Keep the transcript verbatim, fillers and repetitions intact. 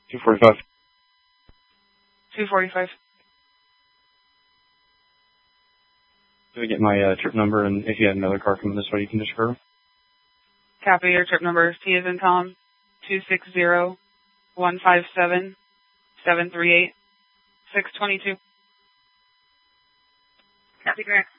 two forty-five. two forty-five. Do I get my uh, trip number, and if you had another car coming this way, you can just refer? Copy. Your trip number is T as in Tom, two six zero, one five seven, seven three eight, six two two. Copy, Grant.